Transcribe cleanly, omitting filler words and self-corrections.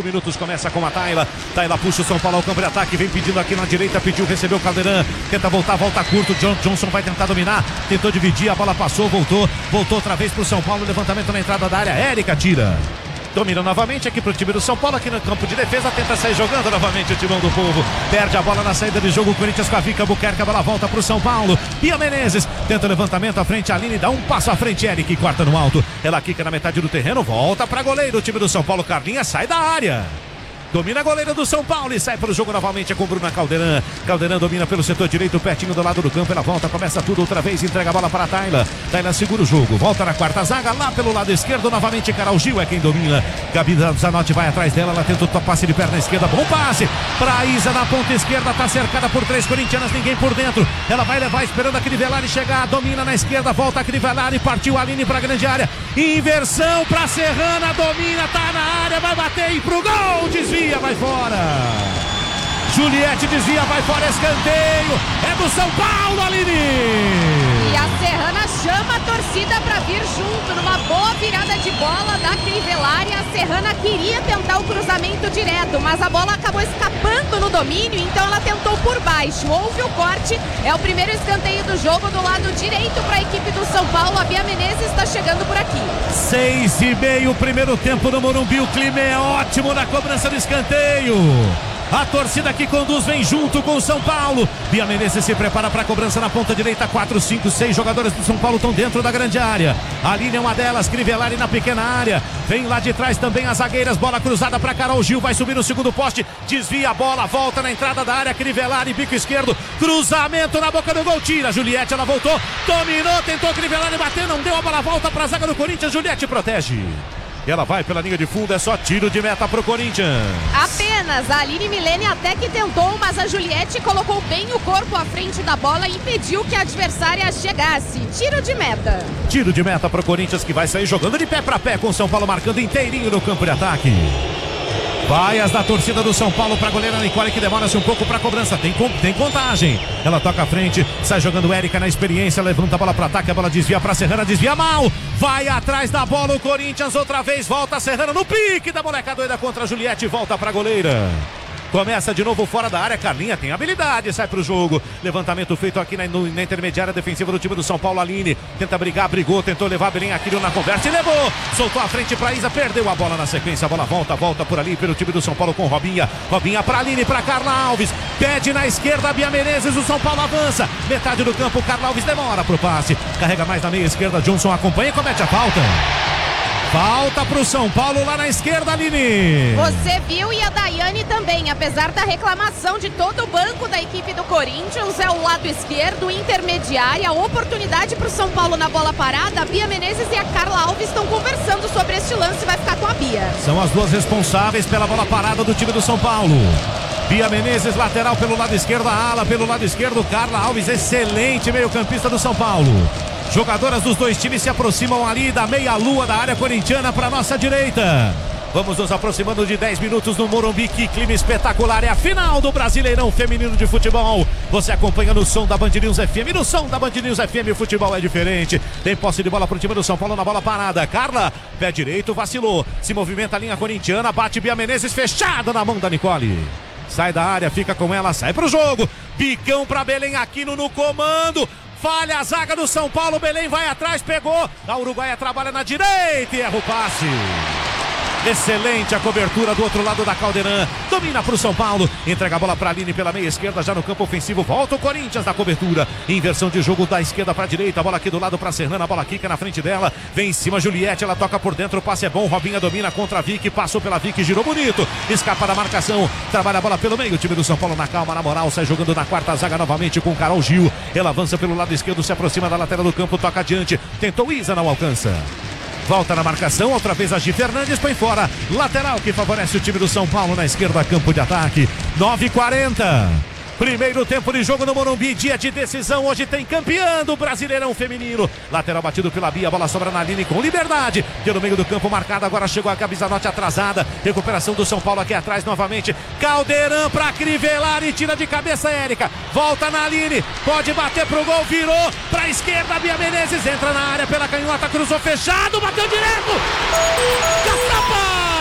5 minutos, começa com a Tayla. Tayla puxa o São Paulo ao campo de ataque, vem pedindo aqui na direita, pediu, recebeu o Caldeirão, tenta voltar, volta curto, Johnson vai tentar dominar, tentou dividir, a bola passou, voltou outra vez pro São Paulo, levantamento na entrada da área, Érica tira. Domina novamente aqui pro time do São Paulo, aqui no campo de defesa, tenta sair jogando novamente o timão do povo, perde a bola na saída de jogo, o Corinthians com a Vika Albuquerque, a bola volta pro São Paulo, Bia Menezes, tenta o levantamento à frente, a Aline dá um passo à frente, Eric corta no alto, ela quica na metade do terreno, volta pra goleiro, o time do São Paulo, Carlinha sai da área. Domina a goleira do São Paulo e sai para o jogo novamente com Bruna Caldeirão. Caldeirão domina pelo setor direito, pertinho do lado do campo. Ela volta, começa tudo outra vez, entrega a bola para a Tayla. Tayla segura o jogo, volta na quarta zaga, lá pelo lado esquerdo. Novamente Carol Gil é quem domina. Gabi Zanotti vai atrás dela, ela tenta o passe de perna esquerda. Bom passe para Isa na ponta esquerda, está cercada por 3 corintianas, ninguém por dentro. Ela vai levar esperando a Crivellari chegar, domina na esquerda, volta a Crivellari, partiu a Aline para a grande área. Inversão para Serrana, domina, tá na área, vai bater e pro gol, desvia, vai fora. Juliette desvia, vai fora, escanteio. É do São Paulo, Aline. E a Serrana chama a torcida para vir junto. Numa boa virada de bola da Crivellari, a Serrana queria tentar o cruzamento direto, mas a bola acabou escapando no domínio, então ela tentou por baixo. Houve o corte, é o primeiro escanteio do jogo do lado direito para a equipe do São Paulo. A Bia Menezes está chegando por aqui. 6:30, primeiro tempo no Morumbi. O clima é ótimo na cobrança do escanteio. A torcida que conduz vem junto com o São Paulo. Bia Menezes se prepara para a cobrança na ponta direita. 4, 5, 6 jogadores do São Paulo estão dentro da grande área. A Aline é uma delas, Crivellari na pequena área. Vem lá de trás também as zagueiras. Bola cruzada para Carol Gil, vai subir no segundo poste. Desvia a bola, volta na entrada da área. Crivellari, bico esquerdo. Cruzamento na boca do gol, tira. Juliette, ela voltou, dominou, tentou Crivellari bater, não deu, a bola volta para a zaga do Corinthians. Juliette protege. E ela vai pela linha de fundo, é só tiro de meta pro Corinthians. Apenas, a Aline Milene até que tentou, mas a Juliette colocou bem o corpo à frente da bola e impediu que a adversária chegasse. Tiro de meta. Tiro de meta pro Corinthians, que vai sair jogando de pé pra pé com o São Paulo marcando inteirinho no campo de ataque. Vaias da torcida do São Paulo para a goleira Nicole, que demora-se um pouco para a cobrança. Tem contagem. Ela toca à frente, sai jogando Érica na experiência, levanta a bola para ataque, a bola desvia para Serrana, desvia mal. Vai atrás da bola o Corinthians outra vez, volta a Serrana no pique da moleca doida contra a Juliette, volta para a goleira. Começa de novo fora da área, Carlinha tem habilidade, sai pro jogo. Levantamento feito aqui na intermediária defensiva do time do São Paulo. Aline tenta brigar, brigou, tentou levar Belém Aquino na conversa e levou. Soltou a frente pra Isa, perdeu a bola na sequência. A bola volta por ali pelo time do São Paulo com Robinha. Robinha pra Aline, pra Carla Alves. Pede na esquerda a Bia Menezes, o São Paulo avança. Metade do campo, Carla Alves demora pro passe. Carrega mais na meia esquerda, Johnson acompanha e comete a falta. Falta pro São Paulo lá na esquerda, Aline. Você viu, e a Daiane também, apesar da reclamação de todo o banco da equipe do Corinthians, é o lado esquerdo, intermediária, oportunidade pro São Paulo na bola parada. A Bia Menezes e a Carla Alves estão conversando sobre este lance, vai ficar com a Bia. São as duas responsáveis pela bola parada do time do São Paulo. Bia Menezes, lateral pelo lado esquerdo, a ala pelo lado esquerdo, Carla Alves, excelente meio-campista do São Paulo. Jogadoras dos dois times se aproximam ali da meia-lua da área corintiana para nossa direita. Vamos nos aproximando de 10 minutos no Morumbi. Que clima espetacular, é a final do Brasileirão Feminino de Futebol. Você acompanha no som da Band News FM. No som da Band News FM, o futebol é diferente. Tem posse de bola pro time do São Paulo na bola parada. Carla, pé direito, vacilou. Se movimenta a linha corintiana, bate Bia Menezes, fechada na mão da Nicole. Sai da área, fica com ela, sai pro jogo. Bicão pra Belém Aquino no comando. Falha a zaga do São Paulo, Belém vai atrás, pegou. A Uruguaia trabalha na direita e erra o passe. Excelente a cobertura do outro lado da Caldeirão. Domina para o São Paulo. Entrega a bola para a Aline pela meia esquerda, já no campo ofensivo. Volta o Corinthians na cobertura. Inversão de jogo da esquerda para a direita. A bola aqui do lado para a Serrana. A bola quica na frente dela. Vem em cima Juliette. Ela toca por dentro. O passe é bom. Robinha domina contra a Vicky. Passou pela Vicky, girou bonito. Escapa da marcação. Trabalha a bola pelo meio. O time do São Paulo na calma, na moral. Sai jogando na quarta zaga novamente com Carol Gil. Ela avança pelo lado esquerdo. Se aproxima da lateral do campo. Toca adiante. Tentou Isa, não alcança. Volta na marcação, outra vez a Gi Fernandes, põe fora. Lateral que favorece o time do São Paulo na esquerda, campo de ataque. 9:40. Primeiro tempo de jogo no Morumbi, dia de decisão. Hoje tem campeão do Brasileirão Feminino. Lateral batido pela Bia, a bola sobra na Aline com liberdade. Pelo meio do campo marcado, agora chegou a Gabi Zanotti atrasada. Recuperação do São Paulo aqui atrás novamente. Caldeirão pra Crivellari, tira de cabeça Érica. Volta na Aline, pode bater pro gol, virou pra esquerda. Bia Menezes entra na área pela canhota, cruzou fechado, bateu direto. Caçapa!